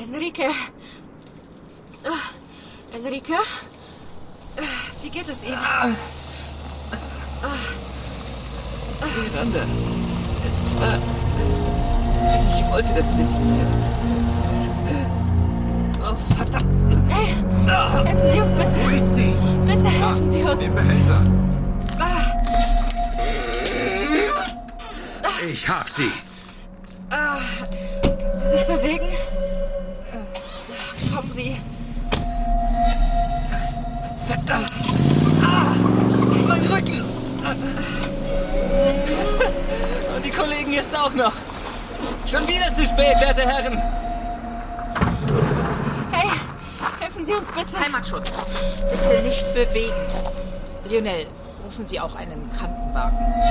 Enrique? Enrique? Wie geht es Ihnen? Miranda, es war... Ich wollte das nicht. Oh, verdammt. Hey, helfen Sie uns bitte. Wo ist sie? Bitte helfen Sie uns. Den Behälter. Ich hab sie. Können Sie sich bewegen? Kommen Sie. Verdammt. Mein Rücken. Und die Kollegen jetzt auch noch. Schon wieder zu spät, werte Herren. Hey, helfen Sie uns bitte. Heimatschutz. Bitte nicht bewegen. Lionel, rufen Sie auch einen Krankenwagen.